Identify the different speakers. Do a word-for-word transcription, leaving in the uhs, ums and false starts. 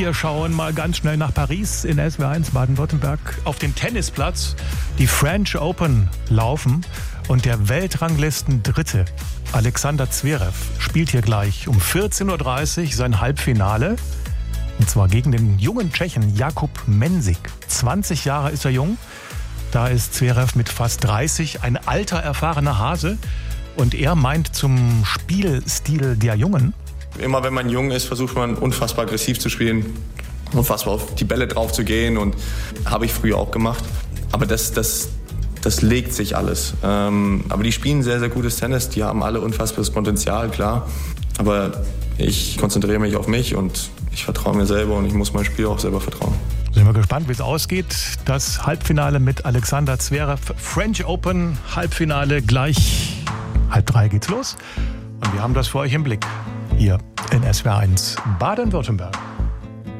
Speaker 1: Wir schauen mal ganz schnell nach Paris in S W R eins Baden-Württemberg. Auf dem Tennisplatz die French Open laufen und der Weltranglisten-Dritte Alexander Zverev spielt hier gleich um vierzehn Uhr dreißig sein Halbfinale. Und zwar gegen den jungen Tschechen Jakub Mensik. zwanzig Jahre ist er jung. Da ist Zverev mit fast dreißig ein alter, erfahrener Hase. Und er meint zum Spielstil der Jungen:
Speaker 2: Immer wenn man jung ist, versucht man unfassbar aggressiv zu spielen, unfassbar auf die Bälle drauf zu gehen, und habe ich früher auch gemacht. Aber das, das, das legt sich alles. Ähm, aber die spielen sehr, sehr gutes Tennis, die haben alle unfassbares Potenzial, klar. Aber ich konzentriere mich auf mich und ich vertraue mir selber und ich muss mein Spiel auch selber vertrauen.
Speaker 1: Sind wir gespannt, wie es ausgeht. Das Halbfinale mit Alexander Zverev, French Open Halbfinale, gleich halb drei geht's los. Und wir haben das für euch im Blick hier in S W R eins Baden-Württemberg.